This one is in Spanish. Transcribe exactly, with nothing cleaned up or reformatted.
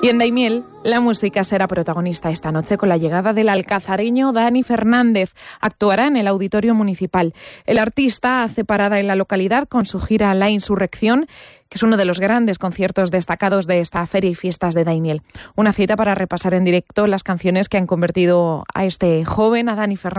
Y en Daimiel, la música será protagonista esta noche con la llegada del alcazareño Dani Fernández. Actuará en el Auditorio Municipal. El artista hace parada en la localidad con su gira La Insurrección, que es uno de los grandes conciertos destacados de esta feria y fiestas de Daimiel. Una cita para repasar en directo las canciones que han convertido a este joven, a Dani Fernández,